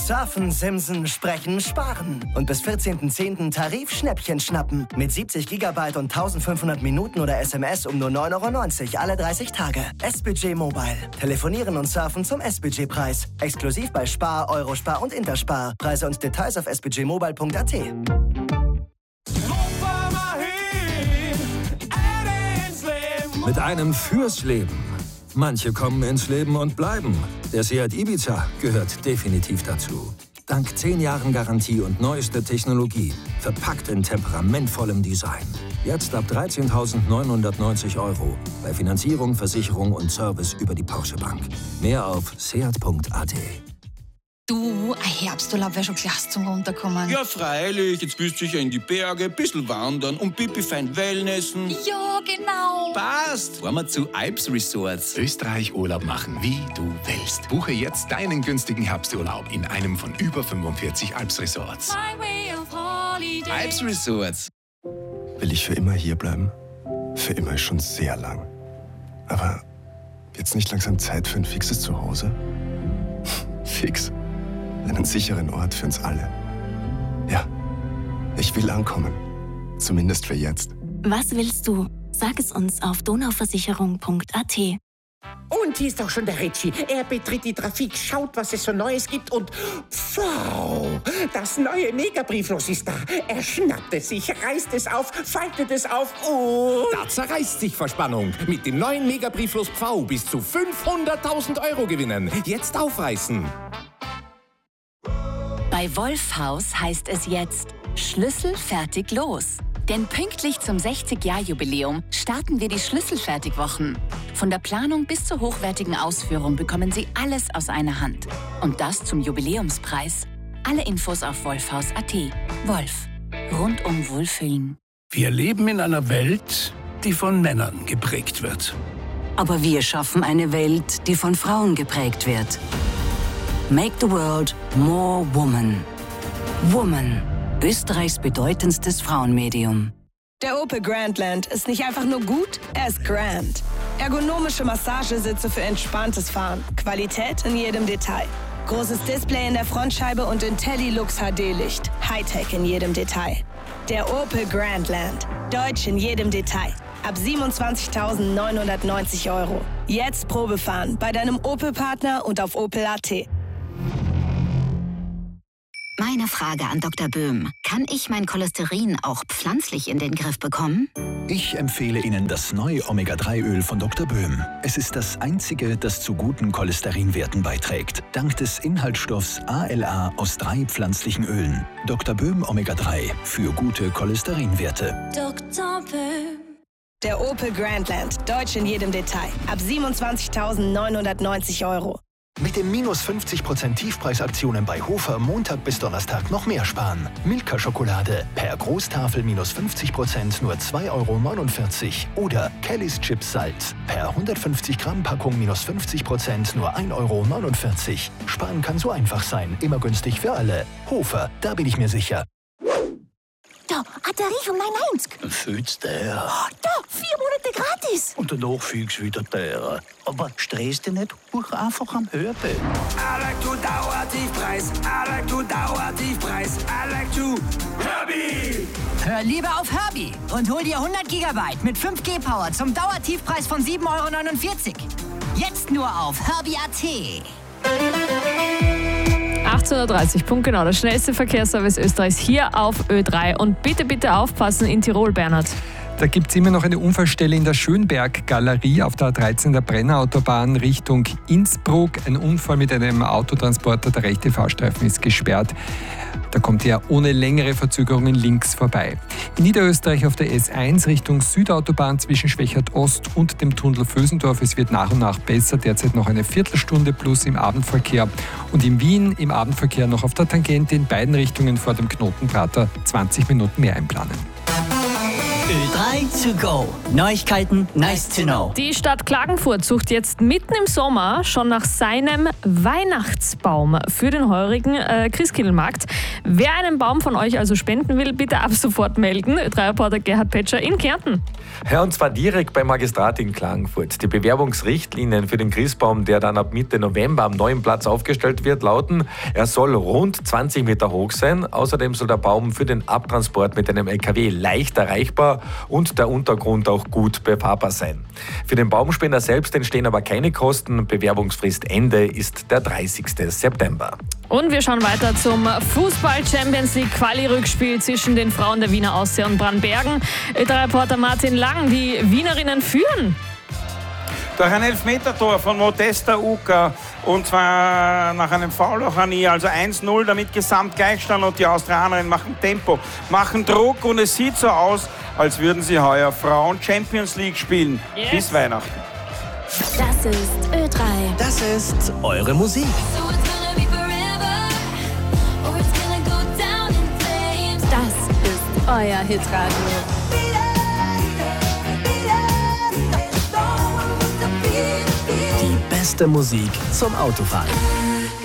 Surfen, Simsen, Sprechen, Sparen. Und bis 14.10. Tarif-Schnäppchen schnappen. Mit 70 GB und 1500 Minuten oder SMS um nur 9,90 € alle 30 Tage. S-Budget Mobile. Telefonieren und surfen zum S-Budget-Preis. Exklusiv bei Spar, Eurospar und Interspar. Preise und Details auf sbudgetmobile.at. Mit einem fürs Leben. Manche kommen ins Leben und bleiben. Der Seat Ibiza gehört definitiv dazu. Dank 10 Jahren Garantie und neuester Technologie. Verpackt in temperamentvollem Design. Jetzt ab 13.990 €. Bei Finanzierung, Versicherung und Service über die Porsche Bank. Mehr auf seat.at. Du, ein Herbsturlaub wäre schon klasse zum Runterkommen. Ja, freilich. Jetzt bist du sicher in die Berge, ein bisschen wandern und Pipi fein Wellnessen. Ja, genau. Passt. Fahren wir zu Alps Resorts. Österreich Urlaub machen, wie du willst. Buche jetzt deinen günstigen Herbsturlaub in einem von über 45 Alps Resorts. Alps Resorts. Will ich für immer hier bleiben? Für immer ist schon sehr lang. Aber jetzt nicht langsam Zeit für ein fixes Zuhause? Fix. Einen sicheren Ort für uns alle. Ja, ich will ankommen. Zumindest für jetzt. Was willst du? Sag es uns auf donauversicherung.at. Und hier ist auch schon der Ritchie. Er betritt die Trafik, schaut, was es so Neues gibt und... Wow! Das neue Megabrieflos ist da. Er schnappt es sich, reißt es auf, faltet es auf und... Da zerreißt sich vor Spannung. Mit dem neuen Megabrieflos Pfau bis zu 500.000 € gewinnen. Jetzt aufreißen. Bei Wolfhaus heißt es jetzt Schlüssel fertig los. Denn pünktlich zum 60-Jahr-Jubiläum starten wir die Schlüsselfertigwochen. Von der Planung bis zur hochwertigen Ausführung bekommen Sie alles aus einer Hand. Und das zum Jubiläumspreis. Alle Infos auf wolfhaus.at. Wolf. Rundum Wohlfühlen. Wir leben in einer Welt, die von Männern geprägt wird. Aber wir schaffen eine Welt, die von Frauen geprägt wird. Make the world more woman. Woman. Österreichs bedeutendstes Frauenmedium. Der Opel Grandland ist nicht einfach nur gut, er ist grand. Ergonomische Massagesitze für entspanntes Fahren. Qualität in jedem Detail. Großes Display in der Frontscheibe und IntelliLux HD-Licht. Hightech in jedem Detail. Der Opel Grandland. Deutsch in jedem Detail. Ab 27.990 €. Jetzt Probefahren bei deinem Opel-Partner und auf opel.at. Meine Frage an Dr. Böhm. Kann ich mein Cholesterin auch pflanzlich in den Griff bekommen? Ich empfehle Ihnen das neue Omega-3-Öl von Dr. Böhm. Es ist das einzige, das zu guten Cholesterinwerten beiträgt. Dank des Inhaltsstoffs ALA aus 3 pflanzlichen Ölen. Dr. Böhm Omega-3 für gute Cholesterinwerte. Dr. Böhm. Der Opel Grandland. Deutsch in jedem Detail. Ab 27.990 €. Mit den minus 50% Tiefpreisaktionen bei Hofer Montag bis Donnerstag noch mehr sparen. Milka-Schokolade per Großtafel minus 50% nur 2,49 € oder Kellys Chips Salz per 150 Gramm Packung minus 50% nur 1,49 €. Sparen kann so einfach sein, immer günstig für alle. Hofer, da bin ich mir sicher. Da, eine Tarif um 9,90 €. Fühlst der? Oh, da, 4 Monate gratis. Und danach fügst du wieder der. Aber stress dich nicht, buch einfach am Hörbild. I like to Dauertiefpreis. I like to Dauertiefpreis. I like to Herbie. Hör lieber auf Herbie und hol dir 100 GB mit 5G Power zum Dauertiefpreis von 7,49 €. Jetzt nur auf Herbie.at. 18:30 Uhr, punktgenau, der schnellste Verkehrsservice Österreichs hier auf Ö3. Und bitte aufpassen in Tirol, Bernhard. Da gibt es immer noch eine Unfallstelle in der Schönberg-Galerie auf der A13 der Brennerautobahn Richtung Innsbruck. Ein Unfall mit einem Autotransporter, der rechte Fahrstreifen ist gesperrt. Da kommt er ohne längere Verzögerungen links vorbei. In Niederösterreich auf der S1 Richtung Südautobahn zwischen Schwächert Ost und dem Tunnel Vösendorf. Es wird nach und nach besser, derzeit noch eine Viertelstunde plus im Abendverkehr. Und in Wien im Abendverkehr noch auf der Tangente in beiden Richtungen vor dem Knoten Prater 20 Minuten mehr einplanen. Ö3 to go. Neuigkeiten, nice to know. Die Stadt Klagenfurt sucht jetzt mitten im Sommer schon nach seinem Weihnachtsbaum für den heurigen Christkindlmarkt. Wer einen Baum von euch also spenden will, bitte ab sofort melden. Ö3-Reporter Gerhard Petscher in Kärnten. Ja, und zwar direkt beim Magistrat in Klagenfurt. Die Bewerbungsrichtlinien für den Christbaum, der dann ab Mitte November am neuen Platz aufgestellt wird, lauten, er soll rund 20 Meter hoch sein. Außerdem soll der Baum für den Abtransport mit einem LKW leicht erreichbar und der Untergrund auch gut befahrbar sein. Für den Baumspender selbst entstehen aber keine Kosten. Bewerbungsfrist Ende ist der 30. September. Und wir schauen weiter zum Fußball-Champions-League-Quali-Rückspiel zwischen den Frauen der Wiener Austria und Brandbergen. Ö3-Reporter Martin Lang, die Wienerinnen führen. Durch ein Elfmetertor von Modesta Uka und zwar nach einem Foul auch an ihr, also 1-0, damit Gesamtgleichstand und die Austrianerinnen machen Tempo, machen Druck und es sieht so aus, als würden sie heuer Frauen Champions League spielen. Yes. Bis Weihnachten. Das ist Ö3. Das ist eure Musik. Das ist euer Hitradio. Die beste Musik zum Autofahren.